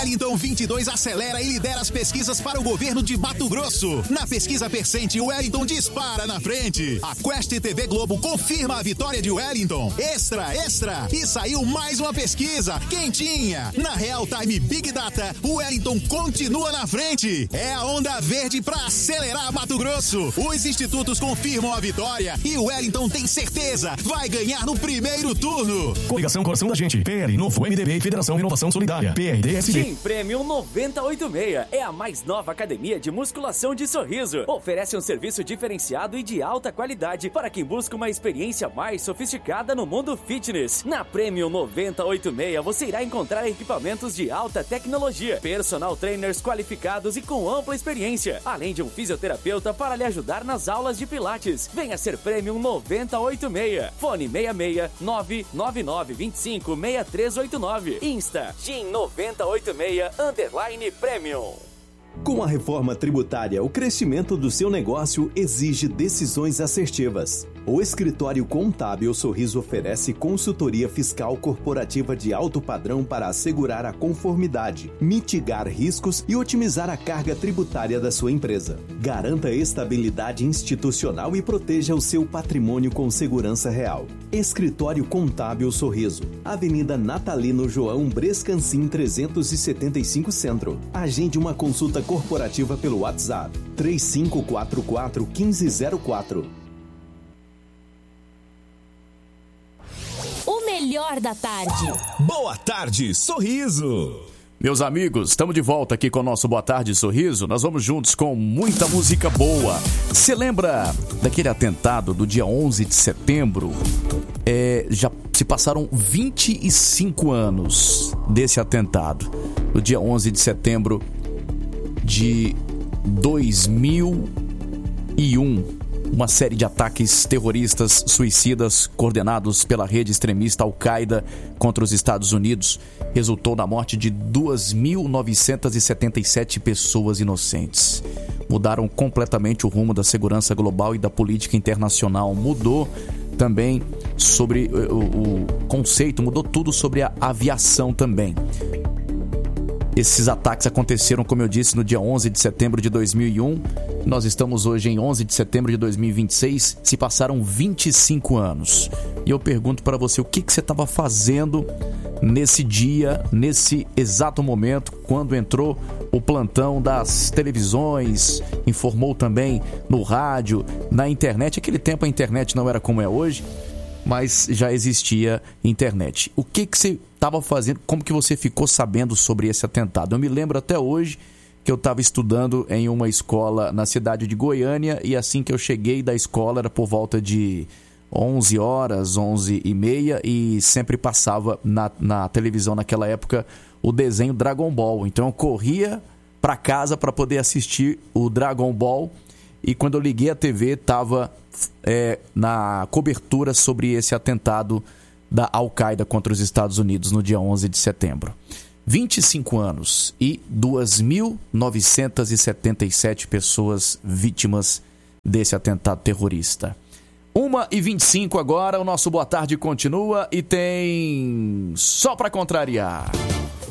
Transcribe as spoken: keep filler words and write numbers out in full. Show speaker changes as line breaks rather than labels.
Wellington vinte e dois acelera e lidera as pesquisas para o governo de Mato Grosso. Na pesquisa Percente, o Wellington dispara na frente. A Quest T V Globo confirma a vitória de Wellington. Extra, extra! E saiu mais uma pesquisa quentinha. Na Real Time Big Data, o Wellington continua na frente. É a onda verde para acelerar Mato Grosso. Os institutos confirmam a vitória e o Wellington tem certeza, vai ganhar no primeiro turno.
Coligação Coração da Gente, P L, Novo M D B e Federação Renovação Solidária, P R D S B.
Gym Premium noventa e oito e seis é a mais nova academia de musculação de Sorriso. Oferece um serviço diferenciado e de alta qualidade para quem busca uma experiência mais sofisticada no mundo fitness. Na Premium noventa e oito e seis você irá encontrar equipamentos de alta tecnologia, personal trainers qualificados e com ampla experiência, além de um fisioterapeuta para lhe ajudar nas aulas de pilates. Venha ser Premium noventa e oito e seis. Fone seis seis nove nove nove dois cinco seis três oito nove. Insta Gym noventa e oito e seis underline Premium.
Com a reforma tributária, o crescimento do seu negócio exige decisões assertivas. O Escritório Contábil Sorriso oferece consultoria fiscal corporativa de alto padrão para assegurar a conformidade, mitigar riscos e otimizar a carga tributária da sua empresa. Garanta estabilidade institucional e proteja o seu patrimônio com segurança real. Escritório Contábil Sorriso, Avenida Natalino João Brescancin trezentos e setenta e cinco Centro. Agende uma consulta corporativa pelo WhatsApp três cinco quatro quatro um cinco zero quatro.
O melhor da tarde.
Boa tarde, Sorriso.
Meus amigos, estamos de volta aqui com o nosso Boa Tarde Sorriso. Nós vamos juntos com muita música boa. Você lembra daquele atentado do dia onze de setembro? É, já se passaram vinte e cinco anos desse atentado. No dia onze de setembro de dois mil e um. Uma série de ataques terroristas suicidas coordenados pela rede extremista Al-Qaeda contra os Estados Unidos resultou na morte de duas mil novecentas e setenta e sete pessoas inocentes. Mudaram completamente o rumo da segurança global e da política internacional. Mudou também sobre o, o conceito, mudou tudo sobre a aviação também. Esses ataques aconteceram, como eu disse, no dia onze de setembro de dois mil e um. Nós estamos hoje em onze de setembro de dois mil e vinte e seis. Se passaram vinte e cinco anos. E eu pergunto para você, o que, que você estava fazendo nesse dia, nesse exato momento, quando entrou o plantão das televisões, informou também no rádio, na internet. Aquele tempo a internet não era como é hoje, mas já existia internet. O que, que você estava fazendo? Como que você ficou sabendo sobre esse atentado? Eu me lembro até hoje que eu estava estudando em uma escola na cidade de Goiânia e assim que eu cheguei da escola era por volta de onze horas, onze e meia e sempre passava na, na televisão naquela época o desenho Dragon Ball. Então eu corria para casa para poder assistir o Dragon Ball e quando eu liguei a T V estava é, na cobertura sobre esse atentado da Al-Qaeda contra os Estados Unidos no dia onze de setembro. vinte e cinco anos e duas mil novecentas e setenta e sete pessoas vítimas desse atentado terrorista. uma e vinte e cinco agora, o nosso Boa Tarde continua e tem Só Pra Contrariar.